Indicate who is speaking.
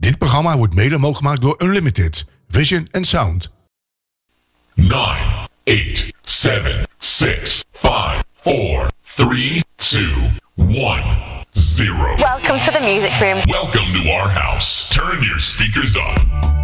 Speaker 1: Dit programma wordt mede mogelijk gemaakt door Unlimited, Vision and Sound.
Speaker 2: 9, 8, 7, 6, 5, 4, 3, 2, 1, 0.
Speaker 3: Welcome to the music room.
Speaker 2: Welcome to our house. Turn your speakers up.